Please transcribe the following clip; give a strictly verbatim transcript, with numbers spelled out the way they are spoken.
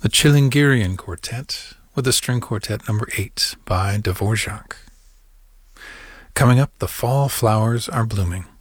the Chilingirian Quartet with the String Quartet number eight by Dvorak. Coming up, The Fall Flowers Are Blooming.